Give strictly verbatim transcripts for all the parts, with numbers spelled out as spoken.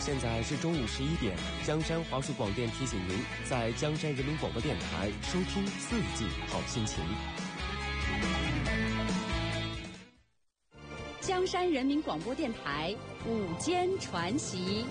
现在是中午十一点，江山华数广电提醒您，在江山人民广播电台收听四季好心情。 江山人民广播电台午间传习。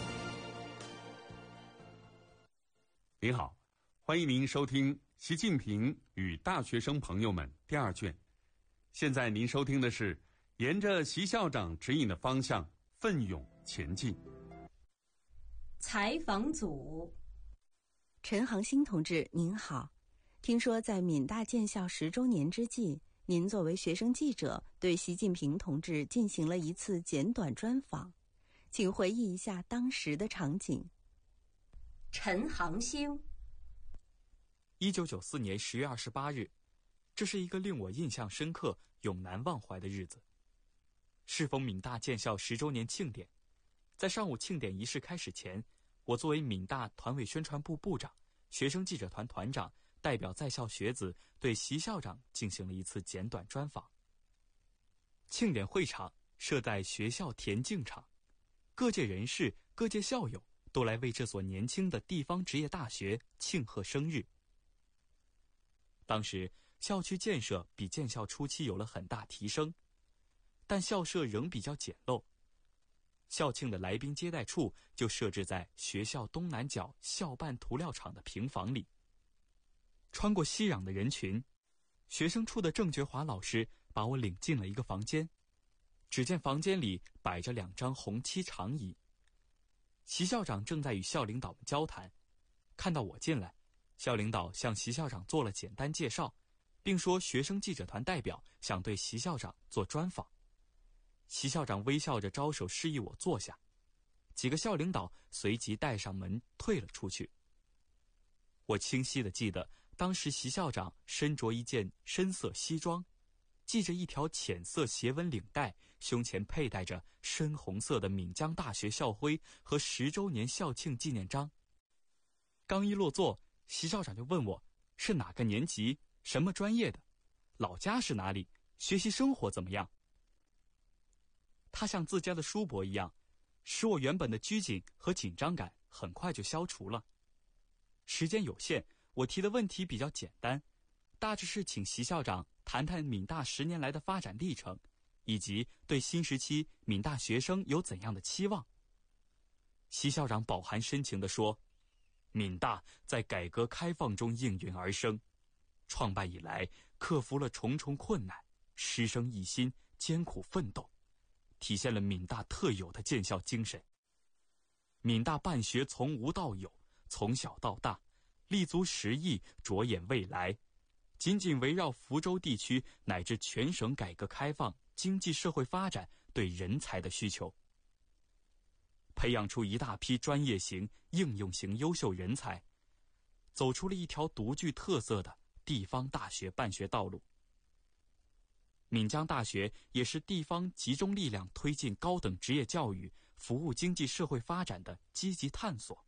您好，欢迎您收听《习近平与大学生朋友们》第二卷。现在您收听的是沿着习校长指引的方向奋勇前进。 采访组， 陈航兴同志您好，听说在闽大建校十周年之际，您作为学生记者对习近平同志进行了一次简短专访，请回忆一下当时的场景。 陈航兴， 一九九四年十月二十八日，这是一个令我印象深刻、永难忘怀的日子。适逢闽大建校十周年庆典，在上午庆典仪式开始前，我作为闽大团委宣传部部长、学生记者团团长，代表在校学子对习校长进行了一次简短专访。庆典会场设在学校田径场，各界人士、各界校友都来为这所年轻的地方职业大学庆贺生日。当时校区建设比建校初期有了很大提升，但校舍仍比较简陋。校庆的来宾接待处就设置在学校东南角校办涂料厂的平房里。穿过熙攘的人群，学生处的郑觉华老师把我领进了一个房间。只见房间里摆着两张红漆长椅，习校长正在与校领导们交谈。看到我进来，校领导向习校长做了简单介绍，并说学生记者团代表想对习校长做专访。习校长微笑着招手示意我坐下，几个校领导随即带上门退了出去。我清晰地记得，当时习校长身着一件深色西装，系着一条浅色斜纹领带，胸前佩戴着深红色的闽江大学校徽和十周年校庆纪念章。刚一落座，习校长就问我是哪个年级、什么专业的，老家是哪里，学习生活怎么样。他像自家的叔伯一样，使我原本的拘谨和紧张感很快就消除了。时间有限，我提的问题比较简单，大致是请习校长谈谈闽大十年来的发展历程，以及对新时期闽大学生有怎样的期望。习校长饱含深情地说，闽大在改革开放中应运而生，创办以来克服了重重困难，师生一心，艰苦奋斗，体现了闽大特有的建校精神。闽大办学从无到有，从小到大，立足实意，着眼未来，紧紧围绕福州地区乃至全省改革开放、经济社会发展对人才的需求，培养出一大批专业型、应用型优秀人才，走出了一条独具特色的地方大学办学道路。闽江大学也是地方集中力量推进高等职业教育、服务经济社会发展的积极探索。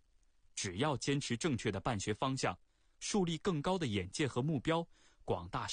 只要坚持正确的办学方向，树立更高的眼界和目标，广大